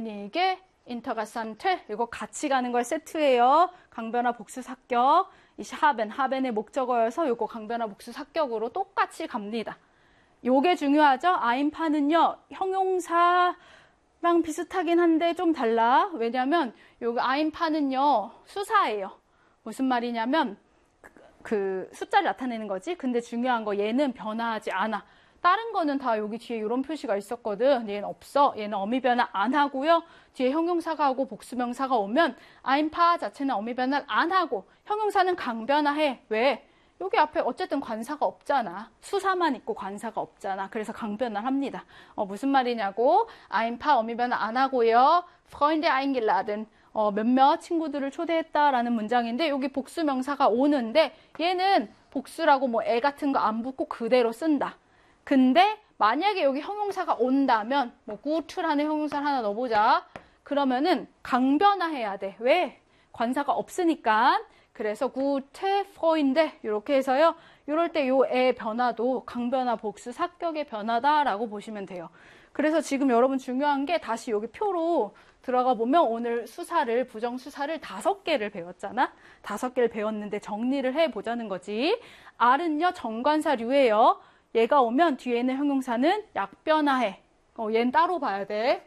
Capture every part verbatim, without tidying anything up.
einige interessante 이거 같이 가는 걸 세트예요. 강변화 복수 사격. 이 haben, haben의 목적어여서 이거 강변화 복수 사격으로 똑같이 갑니다. 요게 중요하죠. ein파는요. 형용사랑 비슷하긴 한데 좀 달라. 왜냐면 요거 ein파는요. 수사예요. 무슨 말이냐면 그, 그 숫자를 나타내는 거지. 근데 중요한 거 얘는 변화하지 않아. 다른 거는 다 여기 뒤에 이런 표시가 있었거든. 얘는 없어. 얘는 어미 변화 안 하고요. 뒤에 형용사가 하고 복수명사가 오면 ein파 자체는 어미 변화를 안 하고 형용사는 강변화해. 왜? 여기 앞에 어쨌든 관사가 없잖아. 수사만 있고 관사가 없잖아. 그래서 강변화를 합니다. 어, 무슨 말이냐고? ein파 어미 변화 안 하고요. Freunde eingeladen. 어, 몇몇 친구들을 초대했다라는 문장인데 여기 복수명사가 오는데 얘는 복수라고 뭐 애 같은 거 안 붙고 그대로 쓴다. 근데 만약에 여기 형용사가 온다면 뭐 구트라는 형용사를 하나 넣어보자. 그러면은 강변화해야 돼. 왜? 관사가 없으니까. 그래서 구트 프로인데 이렇게 해서요. 이럴 때 요 애 변화도 강변화 복수 사격의 변화다라고 보시면 돼요. 그래서 지금 여러분 중요한 게 다시 여기 표로 들어가 보면 오늘 수사를 부정수사를 다섯 개를 배웠잖아. 다섯 개를 배웠는데 정리를 해보자는 거지. R은요 정관사류예요. 얘가 오면 뒤에 있는 형용사는 약변화해. 어, 얘는 따로 봐야 돼.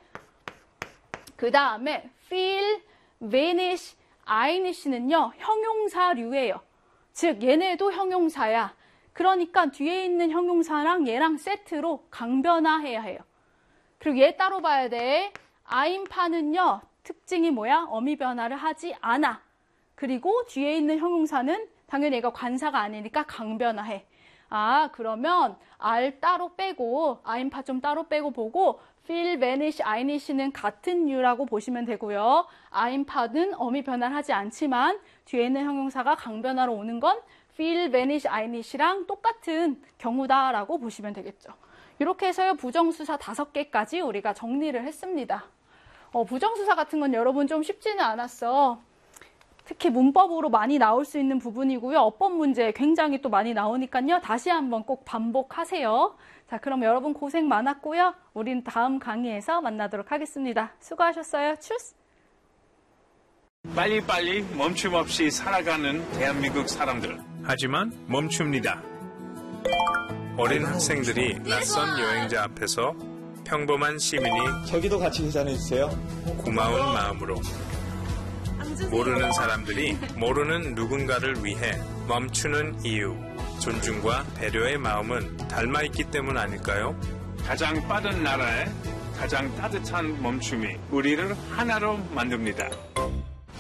그 다음에 feel, vanish, einish는요 형용사류예요. 즉 얘네도 형용사야. 그러니까 뒤에 있는 형용사랑 얘랑 세트로 강변화해야 해요. 그리고 얘 따로 봐야 돼. ein파는요 특징이 뭐야? 어미 변화를 하지 않아. 그리고 뒤에 있는 형용사는 당연히 얘가 관사가 아니니까 강변화해. 아, 그러면 R 따로 빼고 ein파 좀 따로 빼고 보고 feel, vanish, einish는 같은 류라고 보시면 되고요. ein파는 어미 변화를 하지 않지만 뒤에 있는 형용사가 강변화로 오는 건 feel, vanish, einish랑 똑같은 경우다라고 보시면 되겠죠. 이렇게 해서요 부정수사 다섯 개까지 우리가 정리를 했습니다. 어, 부정수사 같은 건 여러분 좀 쉽지는 않았어. 특히 문법으로 많이 나올 수 있는 부분이고요. 어법 문제 굉장히 또 많이 나오니까요. 다시 한번 꼭 반복하세요. 자, 그럼 여러분 고생 많았고요. 우린 다음 강의에서 만나도록 하겠습니다. 수고하셨어요. 추스! 빨리빨리 멈춤 없이 살아가는 대한민국 사람들. 하지만 멈춥니다. 어린 학생들이 낯선 여행자 앞에서 평범한 시민이 저기도 같이 계산해주세요. 고마운 마음으로 모르는 사람들이 모르는 누군가를 위해 멈추는 이유, 존중과 배려의 마음은 닮아있기 때문 아닐까요? 가장 빠른 나라에 가장 따뜻한 멈춤이 우리를 하나로 만듭니다.